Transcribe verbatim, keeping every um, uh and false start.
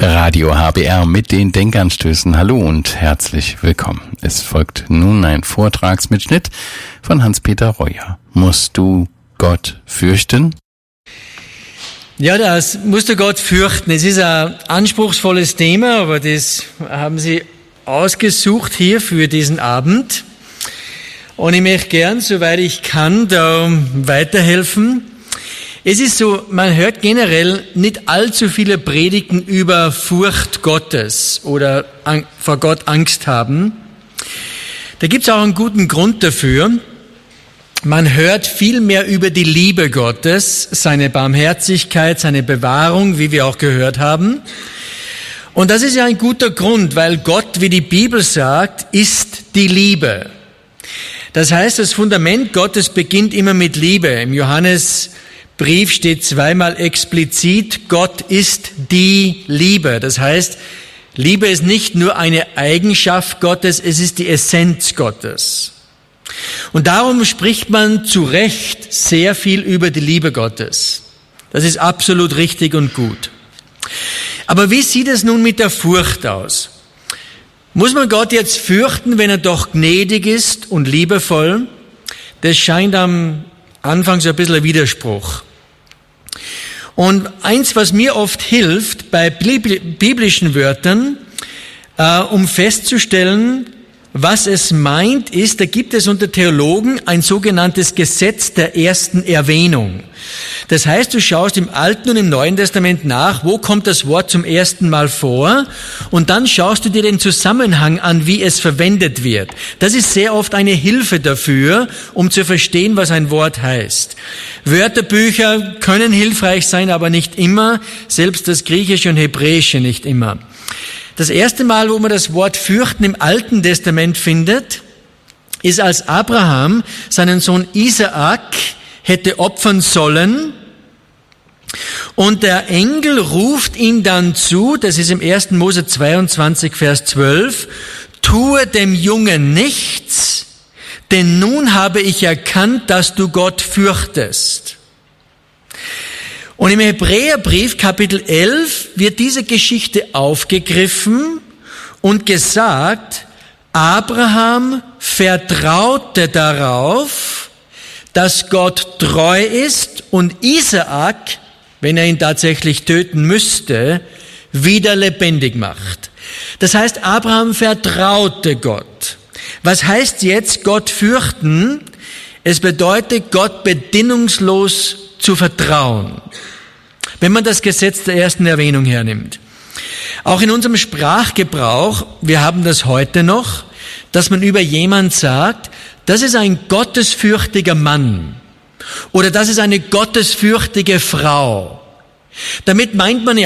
Radio H B R mit den Denkanstößen. Hallo und herzlich willkommen. Es folgt nun ein Vortragsmitschnitt von Hans-Peter Reuer. Musst du Gott fürchten? Ja, das musst du Gott fürchten. Es ist ein anspruchsvolles Thema, aber das haben Sie ausgesucht hier für diesen Abend. Und ich möchte gern, soweit ich kann, da weiterhelfen. Es ist so, man hört generell nicht allzu viele Predigten über Furcht Gottes oder vor Gott Angst haben. Da gibt es auch einen guten Grund dafür. Man hört viel mehr über die Liebe Gottes, seine Barmherzigkeit, seine Bewahrung, wie wir auch gehört haben. Und das ist ja ein guter Grund, weil Gott, wie die Bibel sagt, ist die Liebe. Das heißt, das Fundament Gottes beginnt immer mit Liebe. Im Johannesbrief steht zweimal explizit, Gott ist die Liebe. Das heißt, Liebe ist nicht nur eine Eigenschaft Gottes, es ist die Essenz Gottes. Und darum spricht man zu Recht sehr viel über die Liebe Gottes. Das ist absolut richtig und gut. Aber wie sieht es nun mit der Furcht aus? Muss man Gott jetzt fürchten, wenn er doch gnädig ist und liebevoll? Das scheint am Anfang so ein bisschen ein Widerspruch. Und eins, was mir oft hilft bei biblischen Wörtern, äh, um festzustellen, was es meint, ist, da gibt es unter Theologen ein sogenanntes Gesetz der ersten Erwähnung. Das heißt, du schaust im Alten und im Neuen Testament nach, wo kommt das Wort zum ersten Mal vor, und dann schaust du dir den Zusammenhang an, wie es verwendet wird. Das ist sehr oft eine Hilfe dafür, um zu verstehen, was ein Wort heißt. Wörterbücher können hilfreich sein, aber nicht immer, selbst das Griechische und Hebräische nicht immer. Das erste Mal, wo man das Wort fürchten im Alten Testament findet, ist, als Abraham seinen Sohn Isaak hätte opfern sollen, und der Engel ruft ihm dann zu, das ist im ersten Mose zweiundzwanzig, Vers zwölf, tue dem Jungen nichts, denn nun habe ich erkannt, dass du Gott fürchtest. Und im Hebräerbrief Kapitel elf wird diese Geschichte aufgegriffen und gesagt, Abraham vertraute darauf, dass Gott treu ist und Isaak, wenn er ihn tatsächlich töten müsste, wieder lebendig macht. Das heißt, Abraham vertraute Gott. Was heißt jetzt Gott fürchten? Es bedeutet, Gott bedingungslos zu vertrauen, wenn man das Gesetz der ersten Erwähnung hernimmt. Auch in unserem Sprachgebrauch, wir haben das heute noch, dass man über jemand sagt, das ist ein gottesfürchtiger Mann oder das ist eine gottesfürchtige Frau. Damit meint man ja